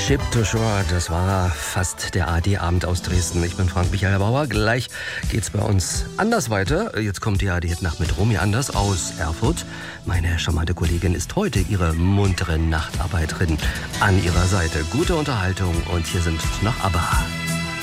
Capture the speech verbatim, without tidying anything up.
Ship to Shore, das war fast der A D-Abend aus Dresden. Ich bin Frank-Michael Bauer. Gleich geht's bei uns anders weiter. Jetzt kommt die A D-Nacht mit Romy Anders aus Erfurt. Meine charmante Kollegin ist heute ihre muntere Nachtarbeiterin an ihrer Seite. Gute Unterhaltung und hier sind noch ABBA.